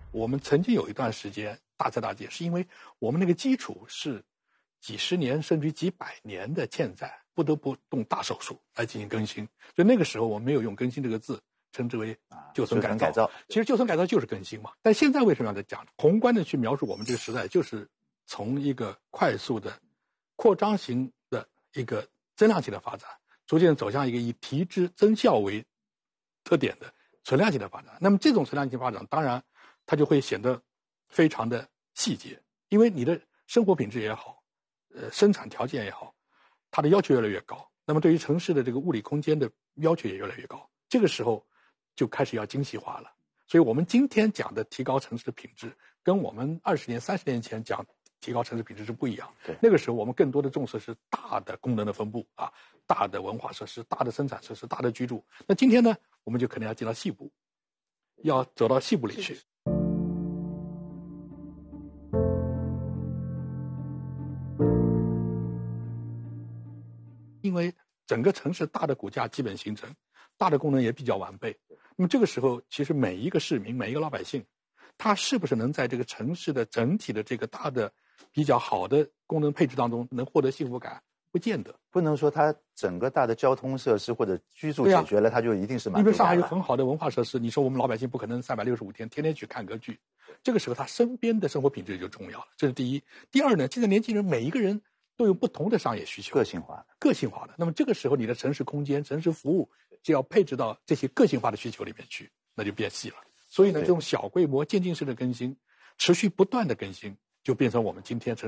我们曾经有一段时间大彻大戒，是因为我们那个基础是几十年甚至于几百年的欠债，不得不动大手术来进行更新。所以那个时候我们没有用更新这个字，称之为旧村改造。其实旧村改造就是更新嘛。但现在为什么要再讲？宏观的去描述我们这个时代，就是从一个快速的扩张型的一个增量型的发展，逐渐走向一个以提质增效为特点的存量型的发展。那么这种存量型发展，当然它就会显得非常的细节，因为你的生活品质也好，生产条件也好，它的要求越来越高。那么对于城市的这个物理空间的要求也越来越高。这个时候就开始要精细化了。所以我们今天讲的提高城市的品质，跟我们20年、30年前讲提高城市品质是不一样。 对， 那个时候我们更多的重视是大的功能的分布啊，大的文化设施、大的生产设施、大的居住。那今天呢，我们就可能要进到细部，要走到细部里去。因为整个城市大的骨架基本形成，大的功能也比较完备。那么这个时候，其实每一个市民、每一个老百姓，他是不是能在这个城市的整体的这个大的、比较好的功能配置当中能获得幸福感，不见得。 不能说它整个大的交通设施或者居住解决了，它就一定是满足感了。 因为上海有很好的文化设施，你说我们老百姓不可能365天天天去看歌剧，这个时候他身边的生活品质就重要了，这是第一。第二呢，现在年轻人每一个人都有不同的商业需求， 个性化的。那么这个时候你的城市空间、城市服务就要配置到这些个性化的需求里面去，那就变细了。所以呢，这种小规模渐进式的更新，持续不断的更新，就变成我们今天城